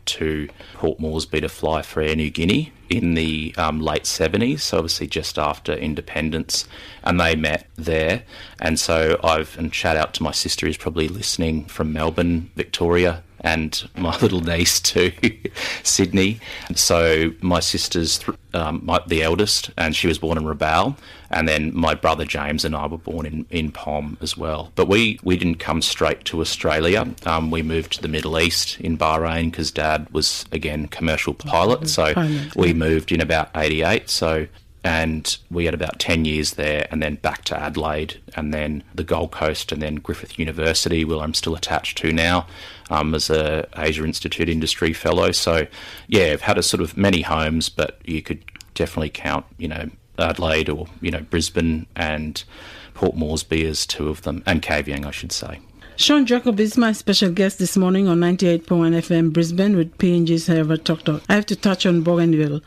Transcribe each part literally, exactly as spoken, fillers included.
to Port Moresby to fly for Air New Guinea in the um, late seventies, so obviously just after independence, and they met there. And so I've, and shout out to my sister who's probably listening from Melbourne, Victoria, and my little niece to Sydney. So my sister's th- um, my, the eldest, and she was born in Rabaul, and then my brother James and I were born in, in P O M as well. But we, we didn't come straight to Australia. Um, we moved to the Middle East in Bahrain because Dad was, again, commercial pilot. So we moved in about eighty-eight. So and we had about ten years there, and then back to Adelaide, and then the Gold Coast, and then Griffith University, where I'm still attached to now um, as a Asia Institute Industry Fellow. So, yeah, I've had a sort of many homes, but you could definitely count, you know, Adelaide or, you know, Brisbane and Port Moresby as two of them, and Kavieng, I should say. Sean Jacob is my special guest this morning on ninety-eight point one F M Brisbane with P N G's However Talk Talk. I have to touch on Bougainville.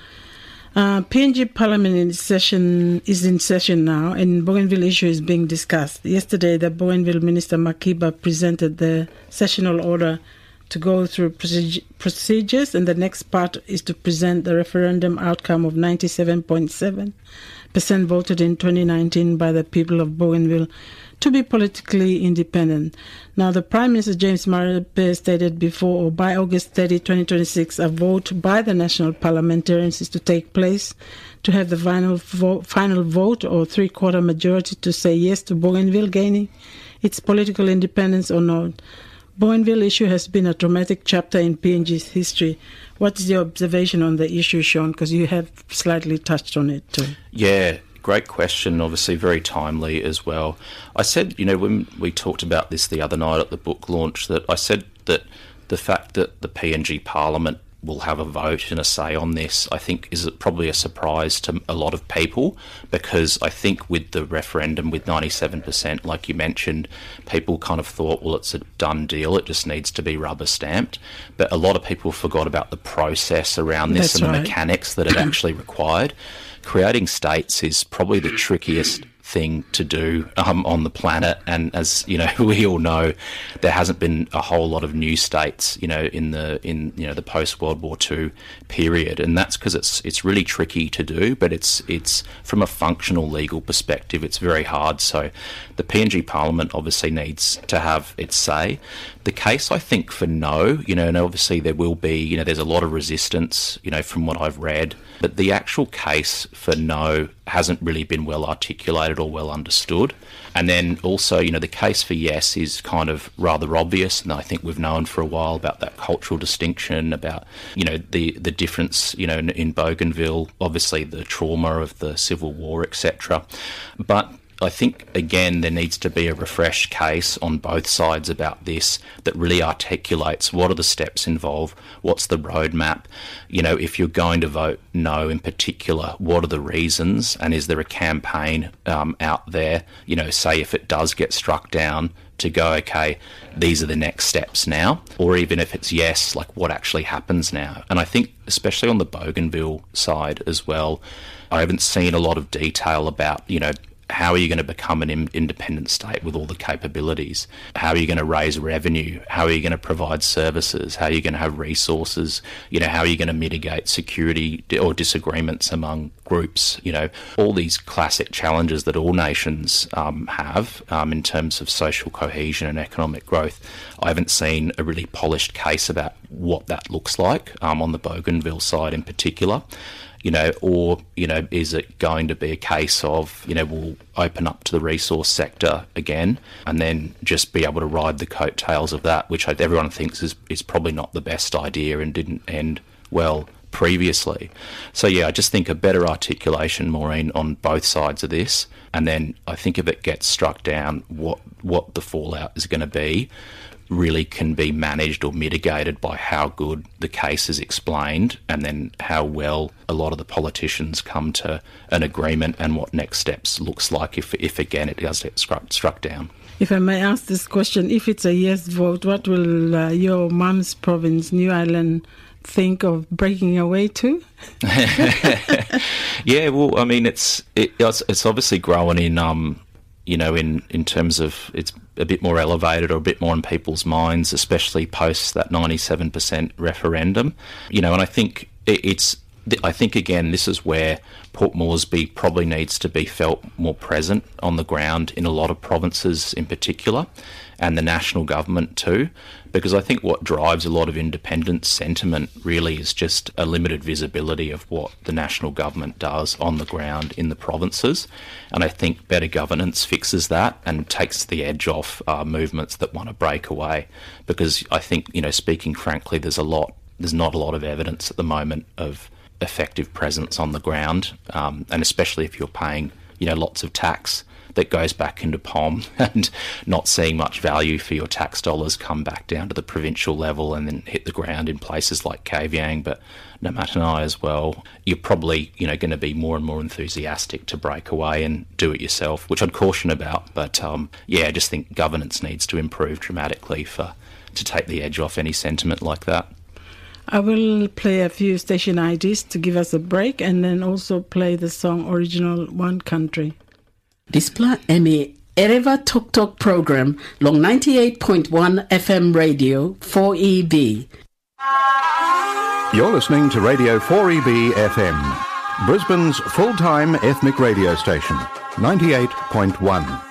Uh, P N G Parliament in session is in session now, and Bougainville issue is being discussed. Yesterday, the Bougainville Minister Makiba presented the sessional order to go through procedure, procedures, and the next part is to present the referendum outcome of ninety-seven point seven percent voted in twenty nineteen by the people of Bougainville to be politically independent. Now, the Prime Minister James Marape stated before, or by August thirtieth, twenty twenty-six, a vote by the national parliamentarians is to take place to have the final vote, final vote or three-quarter majority to say yes to Bougainville gaining its political independence or not. Bougainville issue has been a traumatic chapter in P N G's history. What is your observation on the issue, Sean? Because you have slightly touched on it too. Yeah. Great question, obviously very timely as well. I said, you know, when we talked about this the other night at the book launch, that I said that the fact that the P N G Parliament will have a vote and a say on this, I think is probably a surprise to a lot of people, because I think with the referendum with ninety-seven percent, like you mentioned, people kind of thought, well, it's a done deal, it just needs to be rubber stamped. But a lot of people forgot about the process around this. That's and right. The mechanics that it actually required. Creating states is probably the trickiest thing to do um, on the planet, and as you know, we all know, there hasn't been a whole lot of new states, you know, in the in you know the post World War Two period, and that's because it's it's really tricky to do. But it's it's from a functional legal perspective, it's very hard. So, the P N G Parliament obviously needs to have its say. The case, I think, for no, you know, and obviously there will be, you know, there's a lot of resistance, you know, from what I've read, but the actual case for no hasn't really been well articulated or well understood. And then also, you know, the case for yes is kind of rather obvious, and I think we've known for a while about that cultural distinction, about, you know, the, the difference, you know, in, in Bougainville, obviously the trauma of the Civil War, et cetera. But I think, again, there needs to be a refreshed case on both sides about this that really articulates what are the steps involved, what's the roadmap, you know, if you're going to vote no in particular, what are the reasons, and is there a campaign um, out there, you know, say if it does get struck down, to go, okay, these are the next steps now, or even if it's yes, like what actually happens now. And I think, especially on the Bougainville side as well, I haven't seen a lot of detail about, you know, how are you going to become an in- independent state with all the capabilities? How are you going to raise revenue? How are you going to provide services? How are you going to have resources? You know, how are you going to mitigate security or disagreements among groups? You know, all these classic challenges that all nations um, have um, in terms of social cohesion and economic growth. I haven't seen a really polished case about what that looks like um, on the Bougainville side in particular. You know, or, you know, is it going to be a case of, you know, we'll open up to the resource sector again and then just be able to ride the coattails of that, which everyone thinks is, is probably not the best idea and didn't end well previously. So, yeah, I just think a better articulation, Maureen, on both sides of this. And then I think if it gets struck down, what what the fallout is going to be really can be managed or mitigated by how good the case is explained, and then how well a lot of the politicians come to an agreement, and what next steps looks like if, if again, it does get struck, struck down. If I may ask this question, if it's a yes vote, what will uh, your mum's province, New Ireland, think of breaking away to? Yeah, well, I mean, it's it, it's, it's obviously growing in um you know, in, in terms of it's a bit more elevated or a bit more in people's minds, especially post that ninety-seven percent referendum. You know, and I think it, it's, I think, again, this is where Port Moresby probably needs to be felt more present on the ground in a lot of provinces in particular, and the national government too, because I think what drives a lot of independent sentiment really is just a limited visibility of what the national government does on the ground in the provinces. And I think better governance fixes that and takes the edge off uh, movements that want to break away, because I think, you know, speaking frankly, there's a lot, there's not a lot of evidence at the moment of effective presence on the ground, um, and especially if you're paying, you know, lots of tax that goes back into P O M and not seeing much value for your tax dollars come back down to the provincial level and then hit the ground in places like Kavieng, but Namatanai as well, you're probably, you know, going to be more and more enthusiastic to break away and do it yourself, which I'd caution about. But um, yeah, I just think governance needs to improve dramatically for to take the edge off any sentiment like that. I will play a few station I Ds to give us a break, and then also play the song Original One Country. Displa Emi Ereva Tok Tok program long ninety-eight point one F M radio four E B. You're listening to Radio four E B F M, Brisbane's full-time ethnic radio station, ninety-eight point one.